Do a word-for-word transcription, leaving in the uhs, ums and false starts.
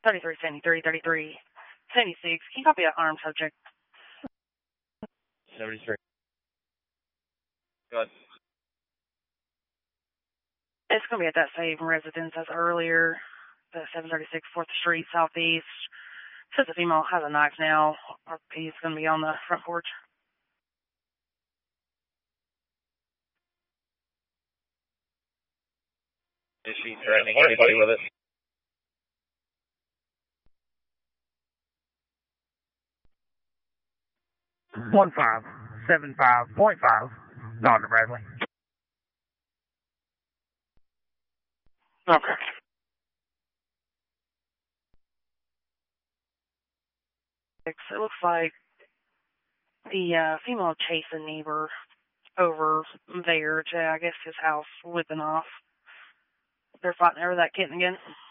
thirty-three seventy-three, thirty-three seventy-six. Can you copy an armed subject? seventy-three. Go ahead. It's going to be at that same residence as earlier, the seven thirty-six fourth Street, Southeast. Says the female has a knife now. R P is going to be on the front porch. Is she threatening anybody with it? One five seven five point five, Doctor Bradley. Okay. It looks like the uh, female chased a neighbor over there to, I guess, his house with an off. They're fighting over that kitten again.